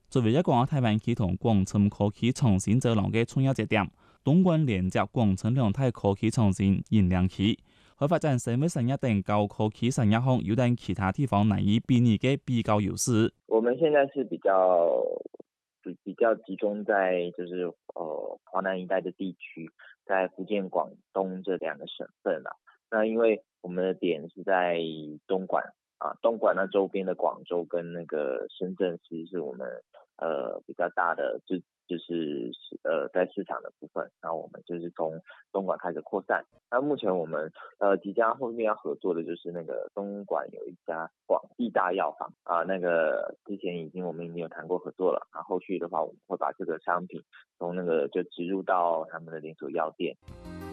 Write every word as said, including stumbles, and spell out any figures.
作为一个台湾企同广深科技创新走廊嘅重要节点，东莞连接广深两大科技创新引领期，去发展生物产业等高科技产业项，有等其他地方难以比拟嘅比较优势。 我们现在是比较比比较集中在就是呃华南一带的地区，在福建、广东这两个省份啊。那因为我们的点是在东莞啊，东莞那周边的广州跟那个深圳，其实是我们呃比较大的就就是呃在市场的部分。那我们就是从东莞开始扩散。那目前我们呃即将后面要合作的就是那个东莞有一家广义大药房啊，那个之前已经我们已经有谈过合作了。那后续的话，我们会把这个商品从那个就植入到他们的连锁药店。